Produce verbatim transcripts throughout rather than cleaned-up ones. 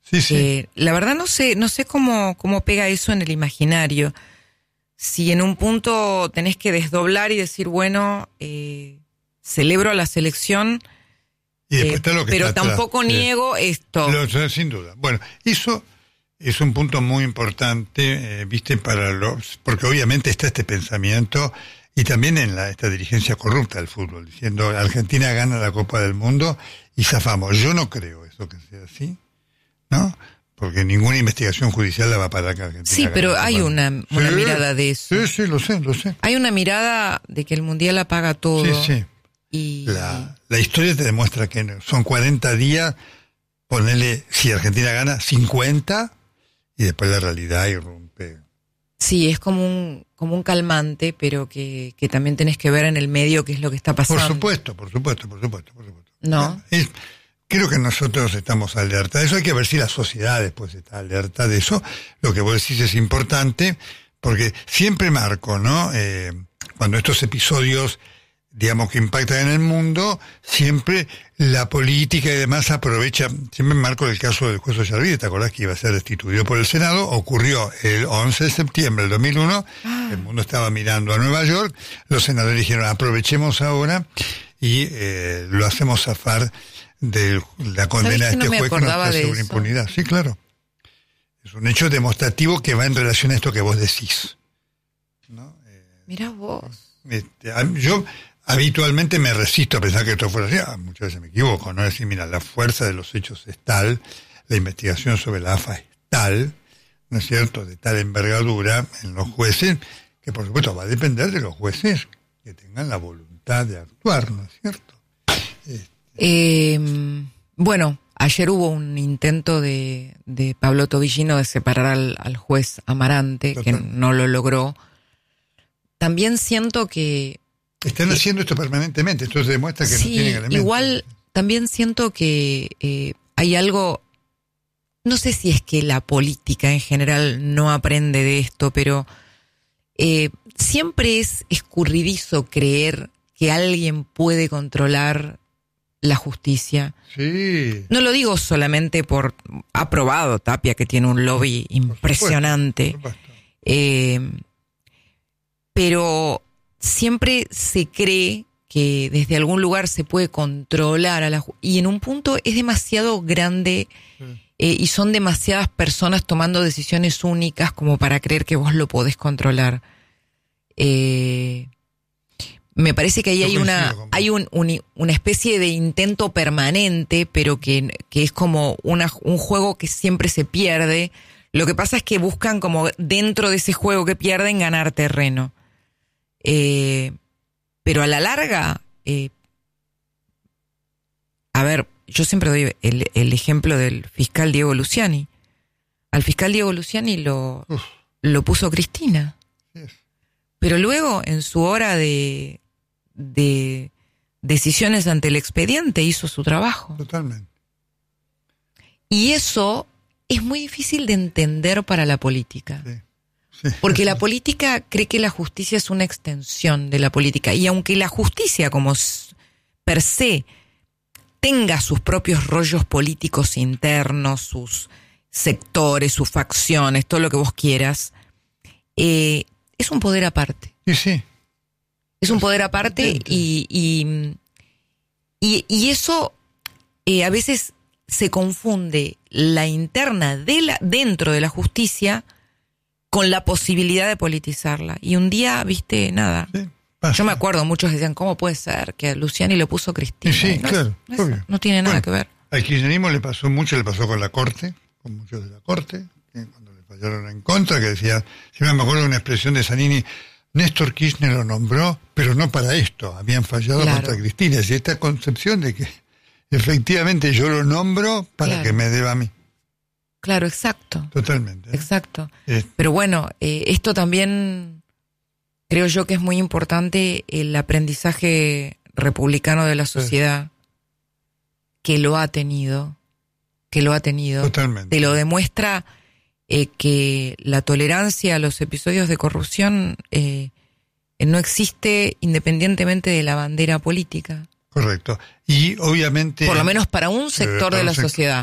Sí, sí. Eh, la verdad no sé, no sé cómo, cómo pega eso en el imaginario. Si en un punto tenés que desdoblar y decir, bueno, eh, celebro la selección, Y después eh, está lo que pero está atrás. tampoco Sí. niego esto. Lo, sin duda. Bueno, eso es un punto muy importante, eh, viste, para los, porque obviamente está este pensamiento y también en la esta dirigencia corrupta del fútbol, diciendo Argentina gana la Copa del Mundo y zafamos. Yo no creo eso que sea así, ¿no? Porque ninguna investigación judicial la va a parar que Argentina Sí, gane pero la hay Copa una, del Mundo. una Sí, mirada de eso. Sí, sí, lo sé, lo sé. Hay una mirada de que el Mundial apaga todo. Sí, sí. Y... La, la historia te demuestra que son cuarenta días, ponele, si Argentina gana, cincuenta, y después la realidad irrumpe. Sí, es como un, como un calmante, pero que, que también tenés que ver en el medio qué es lo que está pasando. Por supuesto, por supuesto, por supuesto, por supuesto. No. Es, creo que nosotros estamos alerta de eso. Hay que ver si la sociedad después está alerta de eso. Lo que vos decís es importante, porque siempre marco, ¿no? Eh, cuando estos episodios, digamos, que impactan en el mundo, siempre la política y demás aprovecha. Siempre marco el caso del juez Ollarvide. ¿Te acordás que iba a ser destituido por el Senado? Ocurrió el once de septiembre del dos mil uno. Ah. El mundo estaba mirando a Nueva York. Los senadores dijeron, aprovechemos ahora y eh, lo hacemos zafar de la condena de este no juez que nos hace una impunidad. Sí, claro. Es un hecho demostrativo que va en relación a esto que vos decís, ¿no? Eh, Mirá vos. Este, yo habitualmente me resisto a pensar que esto fuera así. Ah, muchas veces me equivoco, ¿no? Es decir, mira, la fuerza de los hechos es tal, la investigación sobre la A F A es tal, ¿no es cierto?, de tal envergadura en los jueces, que por supuesto va a depender de los jueces que tengan la voluntad de actuar, ¿no es cierto? Este, Eh, bueno, ayer hubo un intento de, de Pablo Tobillino de separar al, al juez Amarante, total, que no lo logró. También siento que... Están que, haciendo esto permanentemente, esto se demuestra que sí, no tienen elementos. Igual también siento que eh, hay algo... No sé si es que la política en general no aprende de esto, pero eh, siempre es escurridizo creer que alguien puede controlar la justicia. Sí. No lo digo solamente por... Ha probado Tapia, que tiene un lobby impresionante. Por supuesto, por supuesto. Eh, pero siempre se cree que desde algún lugar se puede controlar a la... Y en un punto es demasiado grande sí. eh, y son demasiadas personas tomando decisiones únicas como para creer que vos lo podés controlar. Eh... Me parece que ahí hay una hay un, un, una especie de intento permanente, pero que, que es como una, un juego que siempre se pierde. Lo que pasa es que buscan como dentro de ese juego que pierden ganar terreno. Eh, pero a la larga, eh, a ver, yo siempre doy el, el ejemplo del fiscal Diego Luciani. Al fiscal Diego Luciani lo, lo puso Cristina. Yes. Pero luego, en su hora de... de decisiones ante el expediente, hizo su trabajo. Totalmente. Y eso es muy difícil de entender para la política. Sí. Sí. Porque la política cree que la justicia es una extensión de la política. Y aunque la justicia, como per se, tenga sus propios rollos políticos internos, sus sectores, sus facciones, todo lo que vos quieras, eh, es un poder aparte. Sí, sí. Es un poder aparte y, y, y, y eso eh, a veces se confunde la interna de la, dentro de la justicia con la posibilidad de politizarla. Y un día, viste, nada. Sí, yo me acuerdo, muchos decían, ¿cómo puede ser que a Luciani lo puso Cristina? Sí, no, claro. Eso, obvio. No tiene nada bueno, que ver. Al kirchnerismo le pasó mucho, le pasó con la Corte, con muchos de la Corte, cuando le fallaron en contra, que decía, si me acuerdo de una expresión de Zanini, Néstor Kirchner lo nombró, pero no para esto, habían fallado claro. contra Cristina. Y esta concepción de que efectivamente yo lo nombro para claro. que me deba a mí. Claro, exacto. Totalmente. ¿eh? Exacto. Eh. Pero bueno, eh, esto también creo yo que es muy importante el aprendizaje republicano de la sociedad sí. que lo ha tenido, que lo ha tenido. Totalmente. Te lo demuestra... Eh, que la tolerancia a los episodios de corrupción eh, no existe independientemente de la bandera política. Correcto. Y obviamente... Por lo menos para un sector eh, de la sector. sociedad.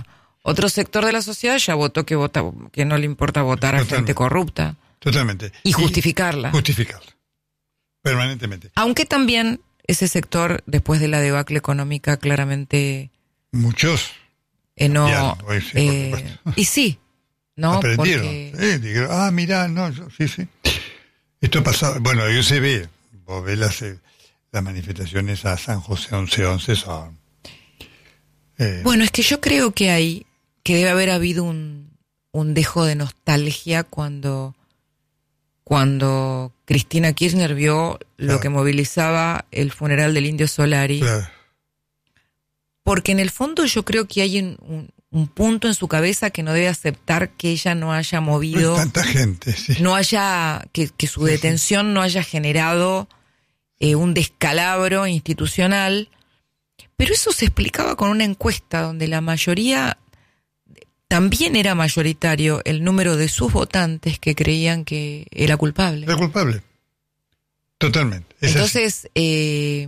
Otro sector de la sociedad ya votó que vota, que no le importa votar Totalmente. a gente corrupta. Totalmente. Y justificarla. Y justificarla. Permanentemente. Aunque también ese sector, después de la debacle económica, claramente... Muchos. Eh, no, ya, hoy sí, eh, y sí, ¿no? Aprendieron. Porque... Sí, dijeron, ah, mirá, no, yo, sí, sí. Esto ha pasado, bueno, yo se ve, vos ves las, las manifestaciones a San José once once son... Eh, bueno, es que yo creo que hay, que debe haber habido un, un dejo de nostalgia cuando, cuando Cristina Kirchner vio lo claro. que movilizaba el funeral del Indio Solari. Claro. Porque en el fondo yo creo que hay un, un, un punto en su cabeza que no debe aceptar que ella no haya movido... No tanta gente, sí. No haya, que, que su sí, detención sí. no haya generado eh, un descalabro institucional. Pero eso se explicaba con una encuesta donde la mayoría, también era mayoritario el número de sus votantes que creían que era culpable. Era culpable. Totalmente. Es Entonces... Eh,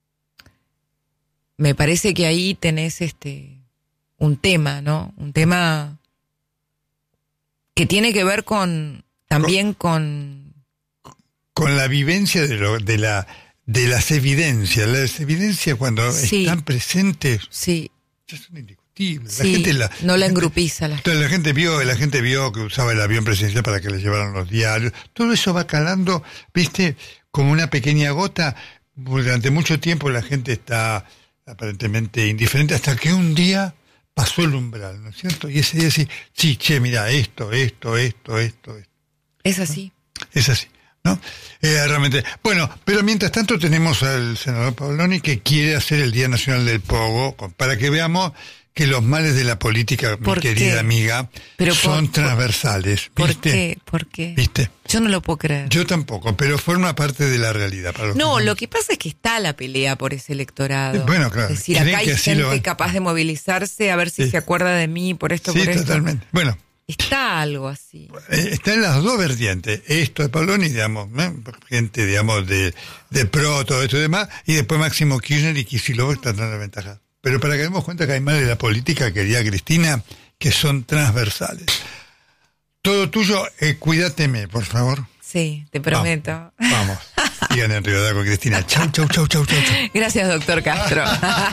me parece que ahí tenés este un tema, ¿no? Un tema que tiene que ver con también con con la vivencia de lo, de la de las evidencias. Las evidencias cuando sí. están presentes sí. ya son indiscutibles. Sí. La gente la, no la, la engrupiza. Gente, la, la gente vio, la gente vio que usaba el avión presidencial para que le llevaran los diarios. Todo eso va calando, viste, como una pequeña gota. Durante mucho tiempo la gente está aparentemente indiferente hasta que un día pasó el umbral, ¿no es cierto? Y ese día sí, sí, che, mira, esto, esto, esto, esto, esto. Es así. ¿No? Es así, ¿no? Eh, realmente. Bueno, pero mientras tanto tenemos al senador Pavloni que quiere hacer el Día Nacional del Pogo, para que veamos que los males de la política, mi querida qué? amiga, pero son por, transversales. ¿Por ¿viste? qué? ¿Por qué? ¿Viste? Yo no lo puedo creer. Yo tampoco, pero forma parte de la realidad. Para los no, que lo que pasa es que está la pelea por ese electorado. Eh, bueno, claro. Es decir, acá hay gente capaz de movilizarse a ver si sí. se acuerda de mí por esto, sí, por esto. Sí, totalmente. Bueno. Está algo así. Eh, está en las dos vertientes. Esto de Pavloni, digamos, ¿eh? gente, digamos, de, de pro, todo esto y demás, y después Máximo Kirchner y Kicillof están dando ventaja. Pero para que demos cuenta que hay males de la política, querida Cristina, que son transversales. Todo tuyo, eh, cuídateme, por favor. Sí, te prometo. Vamos. Vamos. Sigan en Rivadavia con Cristina. Chau, chau, chau, chau, chau, chau. Gracias, doctor Castro.